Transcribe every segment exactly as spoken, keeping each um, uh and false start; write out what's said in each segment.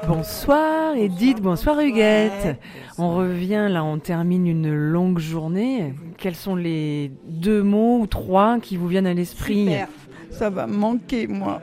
Bonsoir Edith, bonsoir Huguette. On revient là, on termine une longue journée. Quels sont les deux mots ou trois qui vous viennent à l'esprit ? Super. Ça va me manquer, moi.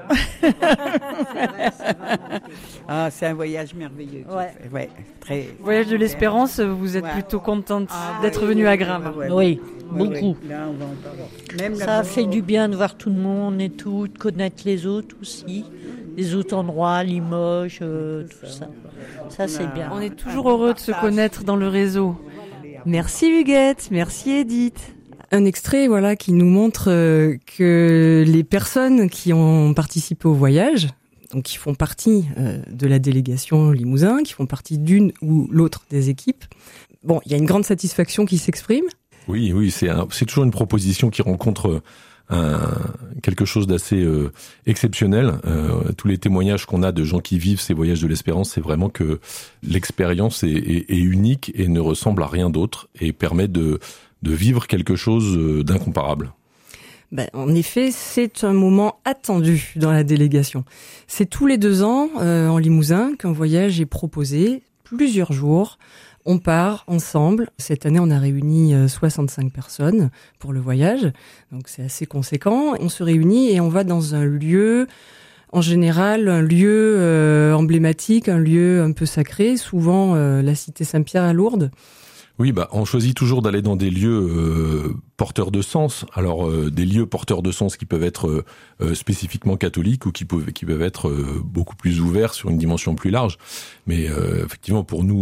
Ah, c'est un voyage merveilleux. Ouais. Ouais, très. Voyage de l'espérance, vous êtes Ouais. plutôt contente Ah, d'être oui, venue oui, à oui, Graves. oui, oui, Oui, oui, beaucoup. oui. Là, on va en parler. Même Ça la- fait du bien de voir tout le monde et tout, de connaître les autres aussi, les autres endroits, Limoges, euh, tout ça. Ça, c'est bien. On est toujours heureux de se connaître dans le réseau. Merci Huguette, merci Edith. Un extrait, voilà, qui nous montre euh, que les personnes qui ont participé au voyage, donc qui font partie euh, de la délégation Limousin, qui font partie d'une ou l'autre des équipes, bon, il y a une grande satisfaction qui s'exprime. Oui, oui, c'est un, c'est toujours une proposition qui rencontre un, quelque chose d'assez euh, exceptionnel. Euh, tous les témoignages qu'on a de gens qui vivent ces voyages de l'espérance, c'est vraiment que l'expérience est, est, est unique et ne ressemble à rien d'autre et permet de, de vivre quelque chose d'incomparable. Ben, en effet, c'est un moment attendu dans la délégation. C'est tous les deux ans, euh, en Limousin, qu'un voyage est proposé, plusieurs jours. On part ensemble. Cette année, on a réuni soixante-cinq personnes pour le voyage. Donc, c'est assez conséquent. On se réunit et on va dans un lieu, en général, un lieu euh, emblématique, un lieu un peu sacré, souvent euh, la cité Saint-Pierre à Lourdes. Oui, bah, on choisit toujours d'aller dans des lieux euh, porteurs de sens. Alors, euh, des lieux porteurs de sens qui peuvent être euh, spécifiquement catholiques ou qui peuvent, qui peuvent être euh, beaucoup plus ouverts sur une dimension plus large. Mais euh, effectivement, pour nous,